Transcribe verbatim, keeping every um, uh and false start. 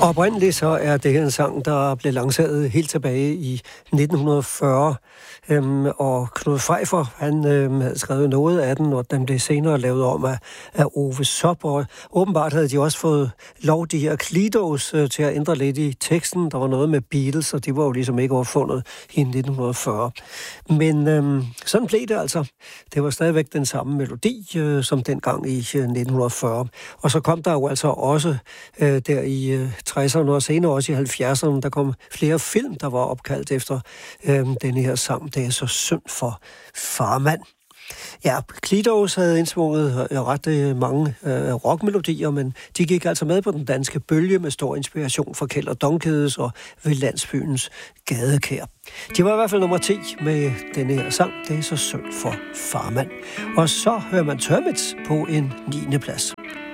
Oprindeligt så er det her en sang, der blev lanceret helt tilbage i nitten fyrre, øhm, og Knud Pfeiffer, han øhm, havde skrevet noget af den, og den blev senere lavet om af, af Ove Sopp, og åbenbart havde de også fået lov, de her Klidos, øh, til at ændre lidt i teksten. Der var noget med Beatles, og det var jo ligesom ikke opfundet i nitten fyrre. Men øhm, sådan blev det altså. Det var stadigvæk den samme melodi, øh, som dengang i øh, nitten fyrre. Og så kom der jo altså også øh, der i øh, tresserne og senere også i halvfjerdserne, der kom flere film, der var opkaldt efter øh, denne her sang. Det er så synd for farmand. Ja, Klidos havde indsvunget ret øh, mange øh, rockmelodier, men de gik altså med på den danske bølge med stor inspiration fra Kjeld og Donkedes og ved landsbyens gadekær. De var i hvert fald nummer ti med denne her sang. Det er så synd for farmand. Og så hører man Termits på en niende plads.